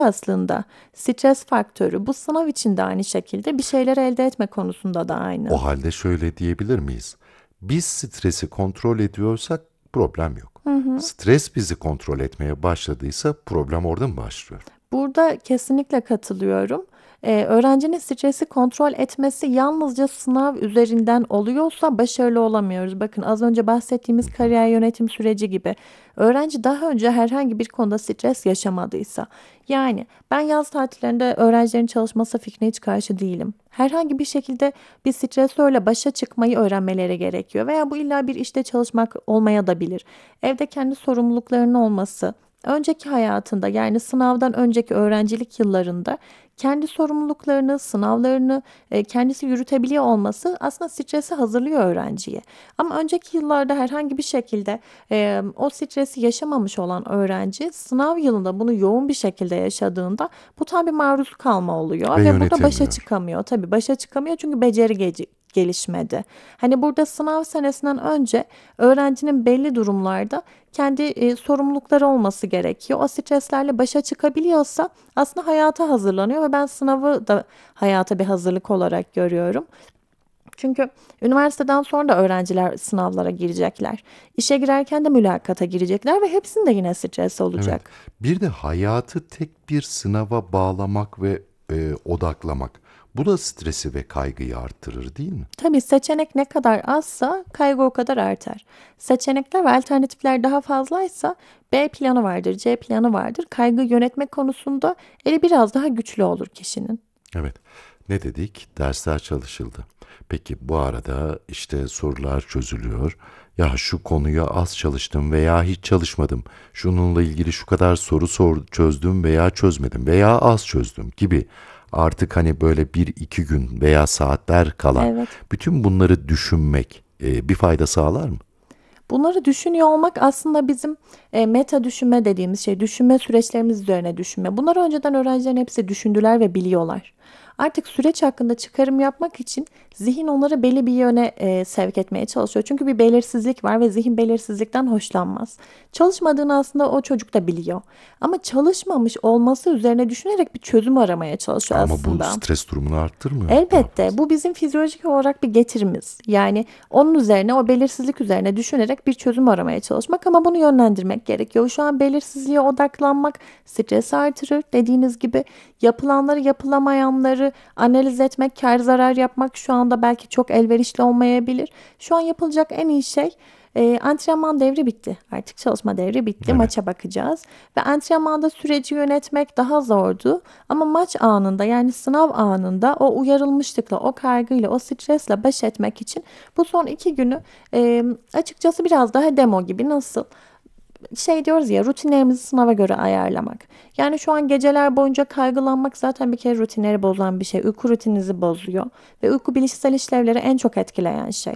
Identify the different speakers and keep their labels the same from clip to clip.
Speaker 1: aslında. Stres faktörü. Bu sınav için de aynı şekilde. Bir şeyler elde etme konusunda da aynı.
Speaker 2: O halde şöyle diyebilir miyiz? Biz stresi kontrol ediyorsak problem yok.
Speaker 1: Hı hı.
Speaker 2: Stres bizi kontrol etmeye başladıysa problem orada mı başlıyor?
Speaker 1: Burada kesinlikle katılıyorum. Öğrencinin stresi kontrol etmesi yalnızca sınav üzerinden oluyorsa başarılı olamıyoruz. Bakın az önce bahsettiğimiz kariyer yönetim süreci gibi. Öğrenci daha önce herhangi bir konuda stres yaşamadıysa, yani ben yaz tatillerinde öğrencilerin çalışması fikrine hiç karşı değilim. Herhangi bir şekilde bir stresörle başa çıkmayı öğrenmeleri gerekiyor. Veya bu illa bir işte çalışmak olmaya da bilir. Evde kendi sorumluluklarının olması, önceki hayatında yani sınavdan önceki öğrencilik yıllarında kendi sorumluluklarını, sınavlarını kendisi yürütebiliyor olması aslında stresi hazırlıyor öğrenciye. Ama önceki yıllarda herhangi bir şekilde o stresi yaşamamış olan öğrenci sınav yılında bunu yoğun bir şekilde yaşadığında bu tam bir maruz kalma oluyor
Speaker 2: Ve
Speaker 1: ve burada başa
Speaker 2: yönetemiyor.
Speaker 1: çıkamıyor. Tabii başa çıkamıyor çünkü gelişmedi. Hani burada sınav senesinden önce öğrencinin belli durumlarda kendi sorumlulukları olması gerekiyor. O streslerle başa çıkabiliyorsa aslında hayata hazırlanıyor ve ben sınavı da hayata bir hazırlık olarak görüyorum. Çünkü üniversiteden sonra da öğrenciler sınavlara girecekler. İşe girerken de mülakata girecekler ve hepsinde yine stres
Speaker 2: Evet.
Speaker 1: olacak.
Speaker 2: Bir de hayatı tek bir sınava bağlamak ve odaklamak. Bu da stresi ve kaygıyı arttırır değil mi?
Speaker 1: Tabii seçenek ne kadar azsa kaygı o kadar artar. Seçenekler ve alternatifler daha fazlaysa B planı vardır, C planı vardır. Kaygı yönetme konusunda eli biraz daha güçlü olur kişinin.
Speaker 2: Evet. Ne dedik? Dersler çalışıldı. Peki bu arada işte sorular çözülüyor. Ya şu konuya az çalıştım veya hiç çalışmadım. Şununla ilgili şu kadar çözdüm veya çözmedim veya az çözdüm gibi. Artık hani böyle bir iki gün veya saatler kala
Speaker 1: Evet.
Speaker 2: bütün bunları düşünmek bir fayda sağlar mı?
Speaker 1: Bunları düşünüyor olmak aslında bizim meta düşünme dediğimiz şey, düşünme süreçlerimiz üzerine düşünme. Bunları önceden öğrencilerin hepsi düşündüler ve biliyorlar. Artık süreç hakkında çıkarım yapmak için zihin onları belli bir yöne sevk etmeye çalışıyor. Çünkü bir belirsizlik var ve zihin belirsizlikten hoşlanmaz. Çalışmadığını aslında o çocuk da biliyor. Ama çalışmamış olması üzerine düşünerek bir çözüm aramaya çalışıyor
Speaker 2: Ama bu
Speaker 1: aslında.
Speaker 2: stres durumunu arttırmıyor mu daha
Speaker 1: Elbette
Speaker 2: fazla?
Speaker 1: bu bizim fizyolojik olarak bir getirimiz. Yani onun üzerine, o belirsizlik üzerine düşünerek bir çözüm aramaya çalışmak ama bunu yönlendirmek gerekiyor. Şu an belirsizliğe odaklanmak stres artırır. Dediğiniz gibi yapılanları, yapılamayanları analiz etmek, kar zarar yapmak şu anda belki çok elverişli olmayabilir. Şu an yapılacak en iyi şey antrenman devri bitti. Artık çalışma devri bitti.
Speaker 2: Evet.
Speaker 1: Maça bakacağız. Ve antrenmanda süreci yönetmek daha zordu. Ama maç anında yani sınav anında o uyarılmışlıkla, o kaygıyla, o stresle baş etmek için bu son 2 günü açıkçası biraz daha demo gibi nasıl? Şey diyoruz ya rutinlerimizi sınava göre ayarlamak. Yani şu an geceler boyunca kaygılanmak zaten bir kere rutinleri bozan bir şey. Uyku rutininizi bozuyor. Ve uyku bilişsel işlevleri en çok etkileyen şey.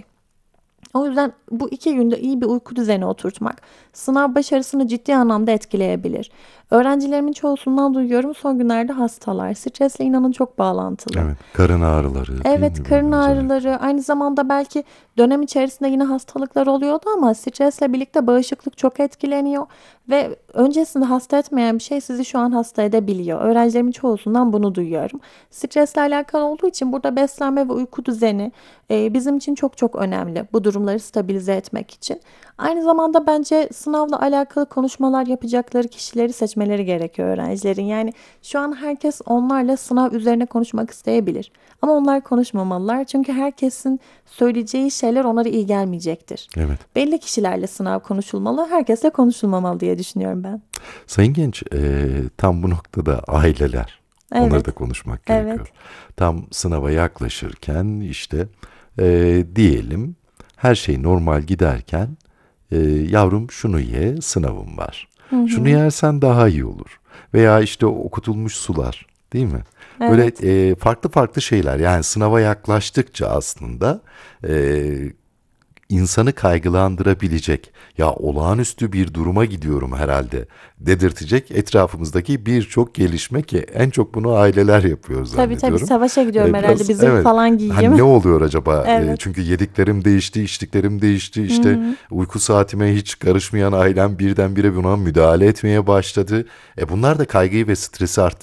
Speaker 1: O yüzden bu 2 günde iyi bir uyku düzeni oturtmak sınav başarısını ciddi anlamda etkileyebilir. Öğrencilerimin çoğusundan duyuyorum son günlerde hastalar. Stresle inanın çok bağlantılı.
Speaker 2: Evet. Karın ağrıları değil
Speaker 1: Evet,
Speaker 2: mi
Speaker 1: karın
Speaker 2: böyle özellikle?
Speaker 1: ağrıları, aynı zamanda belki dönem içerisinde yine hastalıklar oluyordu ama stresle birlikte bağışıklık çok etkileniyor ve öncesinde hasta etmeyen bir şey sizi şu an hasta edebiliyor. Öğrencilerimin çoğusundan bunu duyuyorum. Stresle alakalı olduğu için burada beslenme ve uyku düzeni bizim için çok çok önemli bu durumları stabilize etmek için. Aynı zamanda bence sınavla alakalı konuşmalar yapacakları kişileri seçmeleri gerekiyor öğrencilerin. Yani şu an herkes onlarla sınav üzerine konuşmak isteyebilir. Ama onlar konuşmamalılar çünkü herkesin söyleyeceği şeyler onlara iyi gelmeyecektir.
Speaker 2: Evet.
Speaker 1: Belli kişilerle sınav konuşulmalı, herkesle konuşulmamalı diye düşünüyorum ben.
Speaker 2: Sayın Genç, tam bu noktada aileler, onları da
Speaker 1: Evet,
Speaker 2: konuşmak
Speaker 1: evet.
Speaker 2: gerekiyor. Tam sınava yaklaşırken işte diyelim her şey normal giderken yavrum şunu ye sınavım var.
Speaker 1: Hı
Speaker 2: Şunu
Speaker 1: hı.
Speaker 2: yersen daha iyi olur. Veya işte okutulmuş sular değil mi? Böyle
Speaker 1: Evet.
Speaker 2: farklı farklı şeyler yani sınava yaklaştıkça aslında insanı kaygılandırabilecek, ya olağanüstü bir duruma gidiyorum herhalde dedirtecek etrafımızdaki birçok gelişme ki en çok bunu aileler yapıyor
Speaker 1: Tabii tabii
Speaker 2: zannediyorum.
Speaker 1: savaşa gidiyorum herhalde
Speaker 2: Biraz
Speaker 1: bir zırh
Speaker 2: evet,
Speaker 1: falan
Speaker 2: hani
Speaker 1: giyeyim.
Speaker 2: ne oluyor acaba?
Speaker 1: Evet.
Speaker 2: Çünkü yediklerim değişti, içtiklerim değişti,
Speaker 1: Hı
Speaker 2: işte
Speaker 1: hı.
Speaker 2: uyku saatime hiç karışmayan ailem birdenbire buna müdahale etmeye başladı. Bunlar da kaygıyı ve stresi arttırıyor.